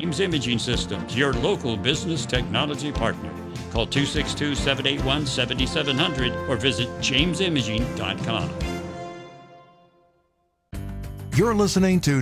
James Imaging Systems, your local business technology partner. Call 262-781-7700 or visit jamesimaging.com. You're listening to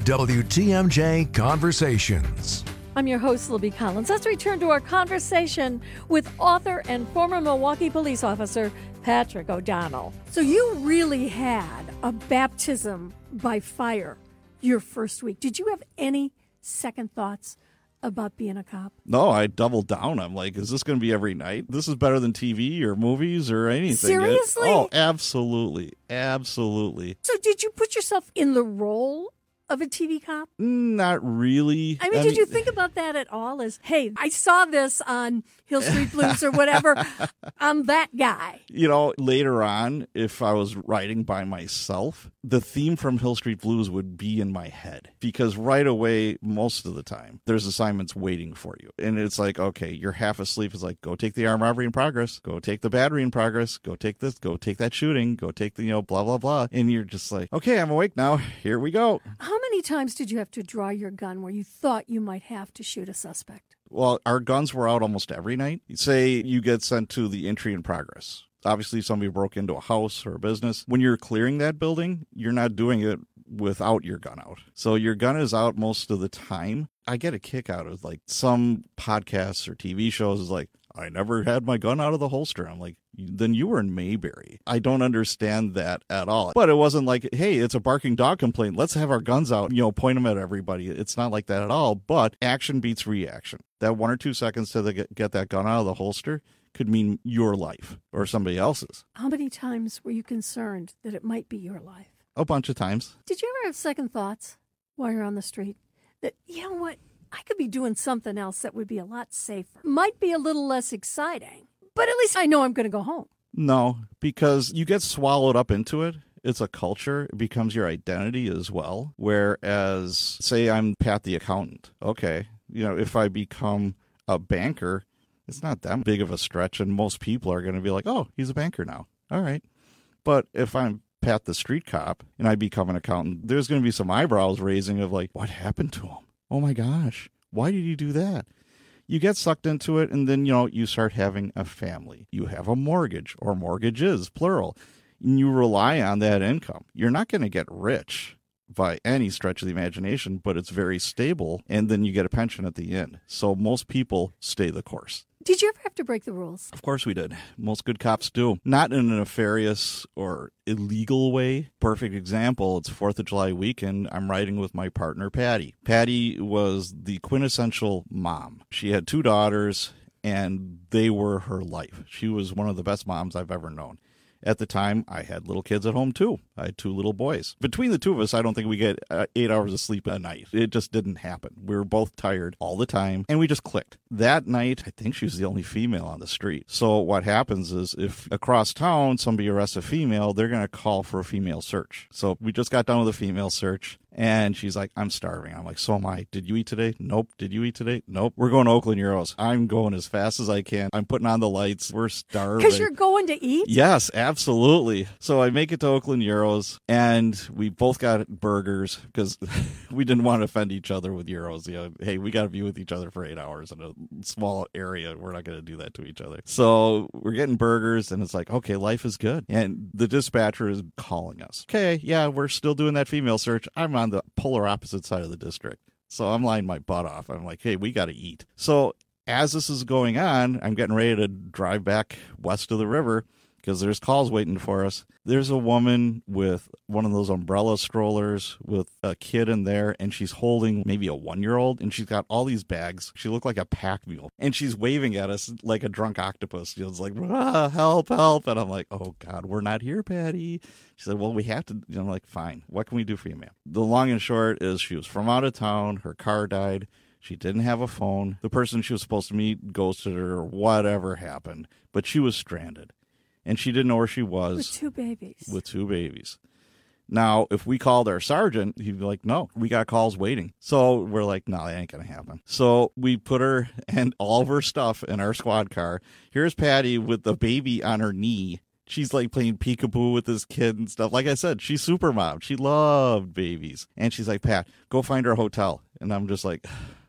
WTMJ Conversations. I'm your host, Libby Collins. Let's return to our conversation with author and former Milwaukee police officer Patrick O'Donnell. So you really had a baptism by fire your first week. Did you have any second thoughts about being a cop? No, I doubled down. I'm like, is this going to be every night? This is better than TV or movies or anything. Seriously? Oh, absolutely. Absolutely. So did you put yourself in the role of a TV cop? Not really. I mean, did you think about that at all? As, hey, I saw this on Hill Street Blues or whatever. I'm that guy. You know, later on, if I was writing by myself, the theme from Hill Street Blues would be in my head. Because right away, most of the time, there's assignments waiting for you. And it's like, okay, you're half asleep. It's like, go take the armed robbery in progress. Go take the battery in progress. Go take this. Go take that shooting. Go take the, blah, blah, blah. And you're just like, okay, I'm awake now. Here we go. How many times did you have to draw your gun where you thought you might have to shoot a suspect? Well, our guns were out almost every night. Say you get sent to the entry in progress. Obviously, somebody broke into a house or a business. When you're clearing that building, you're not doing it without your gun out. So your gun is out most of the time. I get a kick out of like some podcasts or TV shows is like, I never had my gun out of the holster. I'm like, then you were in Mayberry. I don't understand that at all. But it wasn't like, hey, it's a barking dog complaint. Let's have our guns out, point them at everybody. It's not like that at all. But action beats reaction. That 1 or 2 seconds to get that gun out of the holster could mean your life or somebody else's. How many times were you concerned that it might be your life? A bunch of times. Did you ever have second thoughts while you're on the street? That, you know what, I could be doing something else that would be a lot safer. Might be a little less exciting, but at least I know I'm going to go home. No, because you get swallowed up into it. It's a culture. It becomes your identity as well. Whereas, say I'm Pat the accountant. Okay, if I become a banker, it's not that big of a stretch, and most people are going to be like, oh, he's a banker now. All right. But if I'm Pat the street cop and I become an accountant, there's going to be some eyebrows raising of like, what happened to him? Oh my gosh, why did he do that? You get sucked into it, and then, you start having a family. You have a mortgage, or mortgages, plural, and you rely on that income. You're not going to get rich by any stretch of the imagination, but it's very stable, and then you get a pension at the end. So most people stay the course. Did you ever have to break the rules? Of course we did. Most good cops do. Not in a nefarious or illegal way. Perfect example, it's 4th of July weekend. I'm riding with my partner, Patty. Patty was the quintessential mom. She had 2 daughters, and they were her life. She was one of the best moms I've ever known. At the time, I had little kids at home, too. I had 2 little boys. Between the 2 of us, I don't think we get 8 hours of sleep a night. It just didn't happen. We were both tired all the time, and we just clicked. That night, I think she was the only female on the street. So what happens is if across town somebody arrests a female, they're going to call for a female search. So we just got done with a female search. And she's like, I'm starving. I'm like, so am I. Did you eat today? Nope. Did you eat today? Nope. We're going to Oakland Euros. I'm going as fast as I can. I'm putting on the lights. We're starving. Because you're going to eat? Yes, absolutely. So I make it to Oakland Euros, and we both got burgers because we didn't want to offend each other with Euros. Hey, we got to be with each other for 8 hours in a small area. We're not going to do that to each other. So we're getting burgers, and it's like, okay, life is good. And the dispatcher is calling us. Okay, yeah, we're still doing that female search. I'm on the polar opposite side of the district. So I'm lying my butt off. I'm like, hey, we got to eat. So as this is going on, I'm getting ready to drive back west of the river because there's calls waiting for us. There's a woman with one of those umbrella strollers with a kid in there, and she's holding maybe a 1-year-old, and she's got all these bags. She looked like a pack mule, and she's waving at us like a drunk octopus. It's like, help, help. And I'm like, oh, God, we're not here, Patty. She said, well, we have to. I'm like, fine. What can we do for you, ma'am? The long and short is she was from out of town. Her car died. She didn't have a phone. The person she was supposed to meet ghosted her or whatever happened, but she was stranded. And she didn't know where she was. With 2 babies. With 2 babies. Now, if we called our sergeant, he'd be like, no, we got calls waiting. So we're like, no, that ain't going to happen. So we put her and all of her stuff in our squad car. Here's Patty with the baby on her knee. She's like playing peekaboo with this kid and stuff. Like I said, she's super mom. She loved babies. And she's like, Pat, go find her a hotel. And I'm just like,